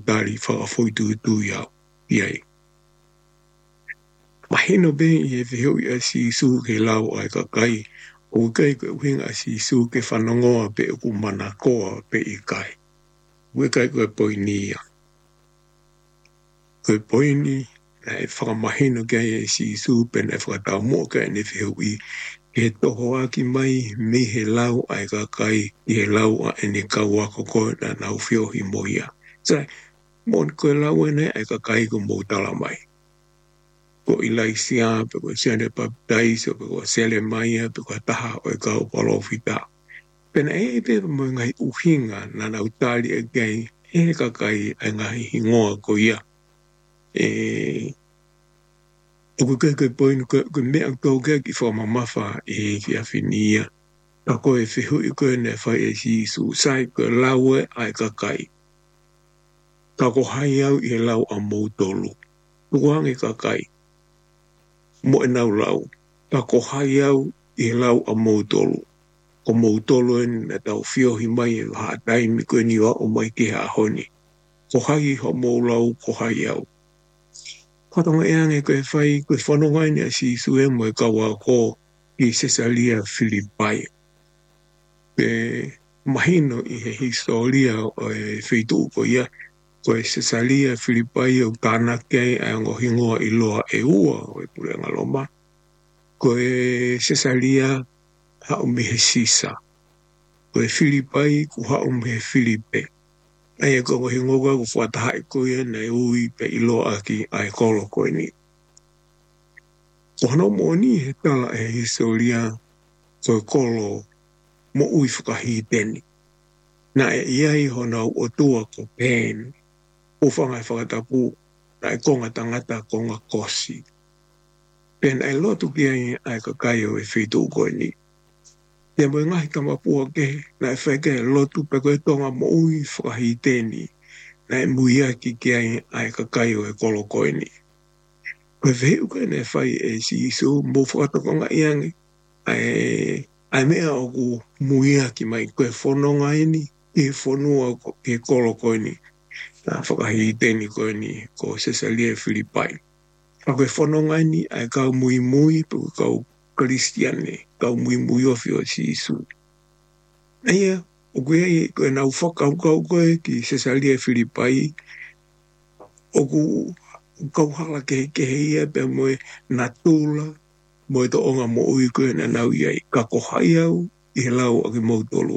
tari whakawhoi tu iau iai. Mahino be i e whihau i a si su ke lau ai ka kai, o kai koe uhinga a si su ke whanongoa pe uku mana koa pe i kai. Ue kai koe poini ia. Koe poini, na e whakamahino kai e si su pe na e whakatau mua kai ne whihau i he toho aki mai me he lau ai ka kai i he lau a ene kau ako koe na nau whiohi moia. Sai, mon koe lau ene ai ka kai ko mou tala mai. Ko ilai sia, pe ko siane baptise, pe ko sele maia, pe ko taha o e kau palofita. Pena e pe mo ngai uhinga na nau tali e gai, e ka kai ai ngai hingoa ko ia. Ko kai kai poinu, ko mea kau kai ki whamamafa e ki a whinia. Ka ko e whihu i koe ne whai e si su sai ko laue ai ka kai. Ka ko hai au i he lau a moutolu. Kuangi ka kai. Mo e nau lau. Ka ko hai au i he lau a moutolu. Ko moutolu e na tau whiohi mai e haa taimi koe niwa o mai ke haa honi. Ko hai ho mou lau ko hai au. Katonga e ange koe whai koe whanongai ni a si sue mo e kaua ko i Cesalia Philippai. Pe mahino i he historia o e whitu ko ia ko e Cesalia Philippai o tāna kei a ngo hingoa i loa e ua o e pure ngaloma. Ko e Cesalia hao mihe Sisa. Ko e Philippai ku hao mihe Filipe. Ai e ko hingoa ku whatahai ko ia na e ui pe i loa ki ai kolo ko ni. Ko hano mo ni he tala e historia ko e kolo mo ui whakahiteni. Na e iai honau o tua ko pen. O whangai whakatapu na e konga tangata konga kosi. Pen ai lotu ki ai ka kai o e whitu ko ni. Ia mo ngahi tamapua ke na e wheke lotu pe koe tonga mo ui whakahiteni na e muia ki ai ka kai o e kolo ko ni. Koe whiu koe ne whai e si iso mo whakatakonga iangi ai mea o ku muia ki mai koe whanonga ini e whanua e kolo ko ni. Na whakahiteni koe ni ko Cesalia Philippai. A koe whanonga ni ai kau mui mui pe kau Kristiane, kau mui mui o fio si isu. Aia, o koe nau whakau kau koe ki Cesalia Philippai, o ku kau hala ke heia pe moe na tūla, moe to onga mo ui koe na nau iai, ka kohai au i he lau ake mautolu.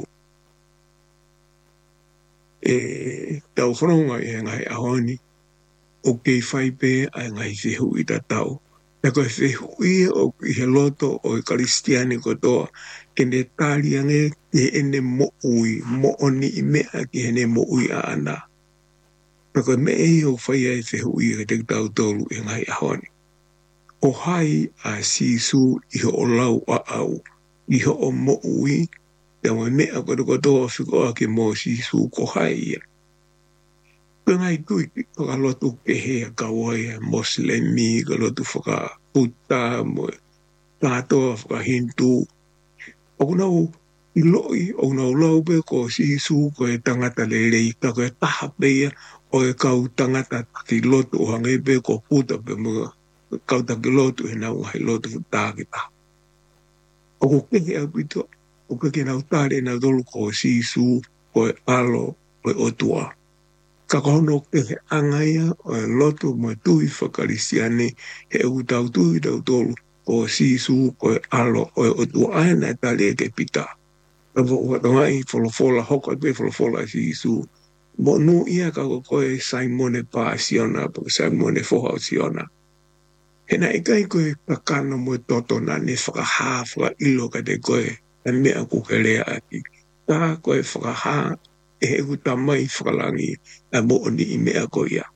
Tau whanonga i he ngai ahoni, o kei whaipe ai ngai whihu i ta tau. Na koe whihu i o i he loto o i Kristiani kotoa, kene tāliange ki he ene mo ui, mo oni i mea ki he ne mo ui a ana. Na koe me e o whai ai whihu i he te tau tolu i ngai ahoni. O hai a sisu i ho o lau a au, i ho o mo ui, te mo mea kotoa whikoa ki mo sisu ko hai ia. Ngai tui whakalotu ke hea kawai moslemi, ka lotu whakaputa, mo tātoa whakahintu. O nau i loi, o nau lau pe ko sisu ko e tangata lelei, ka koe taha peia o e kau tangata ki lotu o hange pe ko puta pe mga kau taki lotu he nau hai lotu tākita. O ko kehe au pito, o keke nau tāre nau dolu ko sisu ko e alo ko e otua. Ka kono ke he angaia o e lotu mo tui whakarisiane he utau tui tau tolu o sisu ko e alo o e otua aena e tali e ke pita. Ka watangai wholofola hoka pe wholofola sisu. Mo nu ia ka koe Simone Pasiona, pa Simone Fohausiona. He na ikai koe kakana mo toto na ne whakaha ilo ka te koe na mea kukelea aki. Ka koe whakaha e he utamai whakalangi a mo oni i mea ko ia.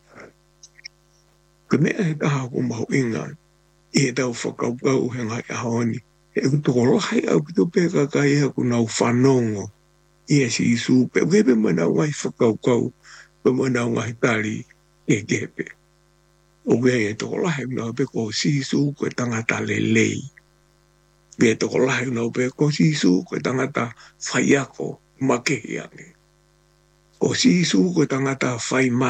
Ka mea he taha ko mahu inga i he tau whakaukau he ngai ahoni. He utoko lahai au pito peka ka ia ku nau whanongo i e si isu pe ukepe mo nau ngai whakaukau pe mo nau ngai tali e kepe. O wea e toko lahai nau pe ko si isu ko tangata lelei. Wea toko lahai nau pe ko si isu ko tangata whaiako makehi ange. O sisu koe tangata whai